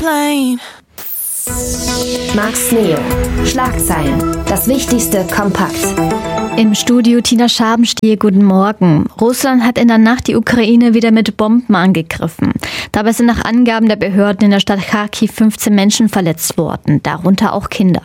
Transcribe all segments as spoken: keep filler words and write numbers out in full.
plane. Max Neo. Schlagzeilen. Das Wichtigste kompakt. Im Studio Tina Schabenstiel, guten Morgen. Russland hat in der Nacht die Ukraine wieder mit Bomben angegriffen. Dabei sind nach Angaben der Behörden in der Stadt Kharkiv fünfzehn Menschen verletzt worden, darunter auch Kinder.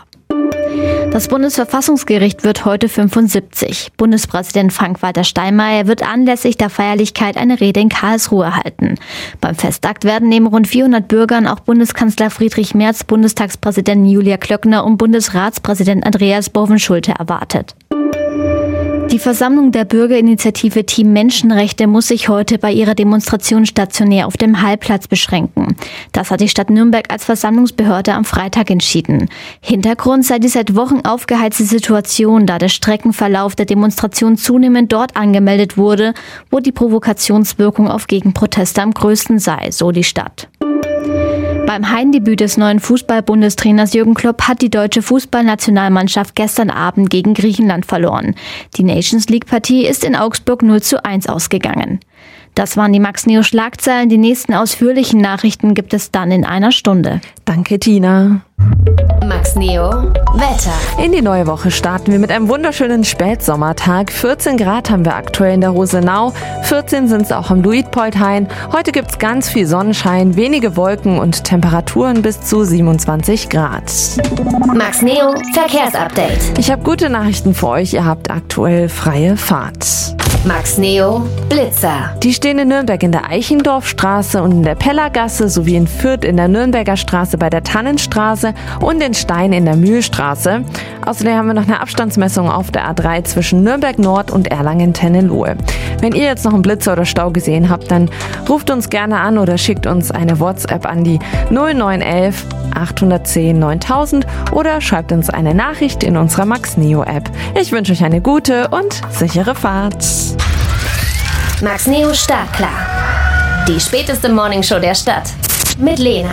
Das Bundesverfassungsgericht wird heute fünfundsiebzig. Bundespräsident Frank-Walter Steinmeier wird anlässlich der Feierlichkeit eine Rede in Karlsruhe halten. Beim Festakt werden neben rund vierhundert Bürgern auch Bundeskanzler Friedrich Merz, Bundestagspräsidentin Julia Klöckner und Bundesratspräsident Andreas Bovenschulte erwartet. Die Versammlung der Bürgerinitiative Team Menschenrechte muss sich heute bei ihrer Demonstration stationär auf dem Hallplatz beschränken. Das hat die Stadt Nürnberg als Versammlungsbehörde am Freitag entschieden. Hintergrund sei die seit Wochen aufgeheizte Situation, da der Streckenverlauf der Demonstration zunehmend dort angemeldet wurde, wo die Provokationswirkung auf Gegenproteste am größten sei, so die Stadt. Beim Heimdebüt des neuen Fußball-Bundestrainers Jürgen Klopp hat die deutsche Fußballnationalmannschaft gestern Abend gegen Griechenland verloren. Die Nations-League-Partie ist in Augsburg null zu eins ausgegangen. Das waren die Max Neo Schlagzeilen. Die nächsten ausführlichen Nachrichten gibt es dann in einer Stunde. Danke, Tina. Max Neo Wetter. In die neue Woche starten wir mit einem wunderschönen Spätsommertag. vierzehn Grad haben wir aktuell in der Rosenau, vierzehn sind es auch am Luitpoldhain. Heute gibt es ganz viel Sonnenschein, wenige Wolken und Temperaturen bis zu siebenundzwanzig Grad. Max Neo Verkehrsupdate. Ich habe gute Nachrichten für euch, ihr habt aktuell freie Fahrt. Max Neo Blitzer. Die stehen in Nürnberg in der Eichendorfstraße und in der Pellergasse sowie in Fürth in der Nürnberger Straße bei der Tannenstraße und in Stein in der Mühlstraße. Außerdem haben wir noch eine Abstandsmessung auf der A drei zwischen Nürnberg Nord und Erlangen-Tennelohe. Wenn ihr jetzt noch einen Blitzer oder Stau gesehen habt, dann ruft uns gerne an oder schickt uns eine WhatsApp an die null neun eins acht eins null neuntausend oder schreibt uns eine Nachricht in unserer Max Neo App. Ich wünsche euch eine gute und sichere Fahrt. Max Neo Startklar. Die späteste Morningshow der Stadt. Mit Lena.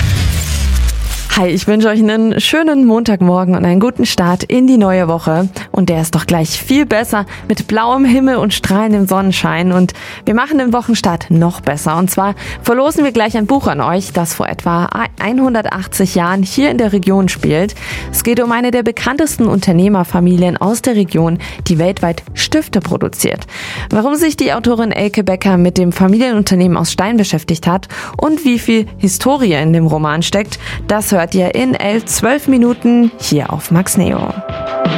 Hi, ich wünsche euch einen schönen Montagmorgen und einen guten Start in die neue Woche. Und der ist doch gleich viel besser mit blauem Himmel und strahlendem Sonnenschein. Und wir machen den Wochenstart noch besser. Und zwar verlosen wir gleich ein Buch an euch, das vor etwa hundertachtzig Jahren hier in der Region spielt. Es geht um eine der bekanntesten Unternehmerfamilien aus der Region, die weltweit Stifte produziert. Warum sich die Autorin Elke Becker mit dem Familienunternehmen aus Stein beschäftigt hat und wie viel Historie in dem Roman steckt, das hört ihr in elf, zwölf Minuten hier auf Max Neo.